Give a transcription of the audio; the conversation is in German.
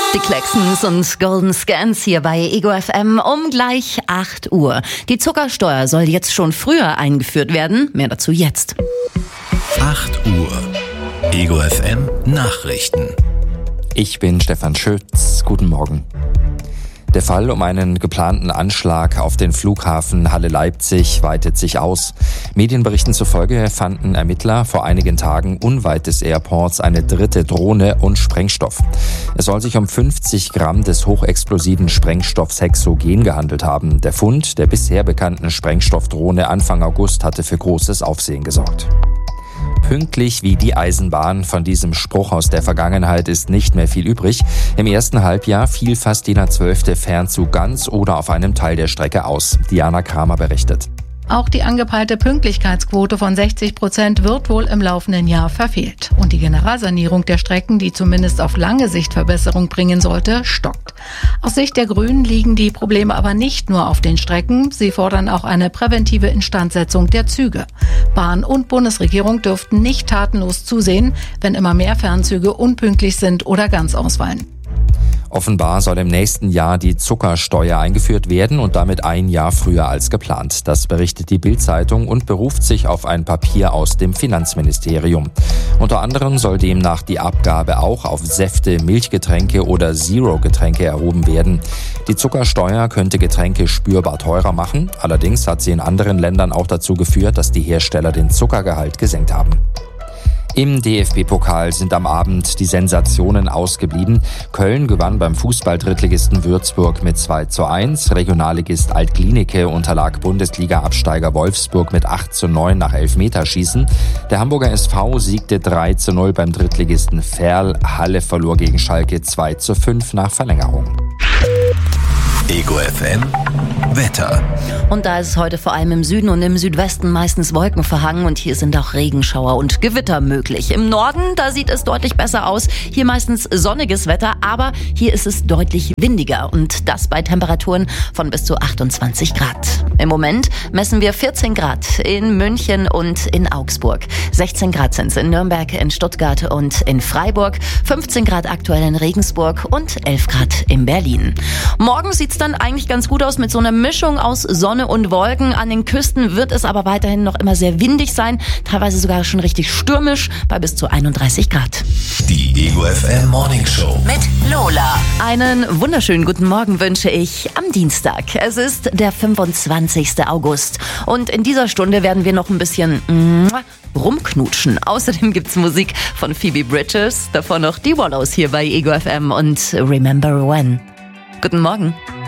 Die Klaxons und Golden Scans hier bei Ego FM um gleich 8 Uhr. Die Zuckersteuer soll jetzt schon früher eingeführt werden. Mehr dazu jetzt. 8 Uhr. Ego FM Nachrichten. Ich bin Stefan Schütz. Guten Morgen. Der Fall um einen geplanten Anschlag auf den Flughafen Halle-Leipzig weitet sich aus. Medienberichten zufolge fanden Ermittler vor einigen Tagen unweit des Airports eine dritte Drohne und Sprengstoff. Es soll sich um 50 Gramm des hochexplosiven Sprengstoffs Hexogen gehandelt haben. Der Fund der bisher bekannten Sprengstoffdrohne Anfang August hatte für großes Aufsehen gesorgt. Pünktlich wie die Eisenbahn. Von diesem Spruch aus der Vergangenheit ist nicht mehr viel übrig. Im ersten Halbjahr fiel fast jeder 12. Fernzug ganz oder auf einem Teil der Strecke aus. Diana Kramer berichtet. Auch die angepeilte Pünktlichkeitsquote von 60% wird wohl im laufenden Jahr verfehlt. Und die Generalsanierung der Strecken, die zumindest auf lange Sicht Verbesserung bringen sollte, stockt. Aus Sicht der Grünen liegen die Probleme aber nicht nur auf den Strecken. Sie fordern auch eine präventive Instandsetzung der Züge. Bahn und Bundesregierung dürften nicht tatenlos zusehen, wenn immer mehr Fernzüge unpünktlich sind oder ganz ausfallen. Offenbar soll im nächsten Jahr die Zuckersteuer eingeführt werden und damit ein Jahr früher als geplant. Das berichtet die Bild-Zeitung und beruft sich auf ein Papier aus dem Finanzministerium. Unter anderem soll demnach die Abgabe auch auf Säfte, Milchgetränke oder Zero-Getränke erhoben werden. Die Zuckersteuer könnte Getränke spürbar teurer machen. Allerdings hat sie in anderen Ländern auch dazu geführt, dass die Hersteller den Zuckergehalt gesenkt haben. Im DFB-Pokal sind am Abend die Sensationen ausgeblieben. Köln gewann beim Fußball-Drittligisten Würzburg mit 2:1. Regionalligist Alt-Glienicke unterlag Bundesliga-Absteiger Wolfsburg mit 8:9 nach Elfmeterschießen. Der Hamburger SV siegte 3:0 beim Drittligisten Verl. Halle verlor gegen Schalke 2:5 nach Verlängerung. Ego FM Wetter. Und da ist es heute vor allem im Süden und im Südwesten meistens wolkenverhangen und hier sind auch Regenschauer und Gewitter möglich. Im Norden, da sieht es deutlich besser aus. Hier meistens sonniges Wetter, aber hier ist es deutlich windiger und das bei Temperaturen von bis zu 28 Grad. Im Moment messen wir 14 Grad in München und in Augsburg. 16 Grad sind es in Nürnberg, in Stuttgart und in Freiburg. 15 Grad aktuell in Regensburg und 11 Grad in Berlin. Morgen sieht es dann eigentlich ganz gut aus mit so einer Mischung aus Sonne und Wolken. An den Küsten wird es aber weiterhin noch immer sehr windig sein, teilweise sogar schon richtig stürmisch bei bis zu 31 Grad. Die Ego FM Morning Show Mit Lola. Einen wunderschönen guten Morgen wünsche ich am Dienstag. Es ist der 25. August und in dieser Stunde werden wir noch ein bisschen rumknutschen. Außerdem gibt's Musik von Phoebe Bridgers, davor noch die Wallows hier bei Ego FM und Remember When. Guten Morgen.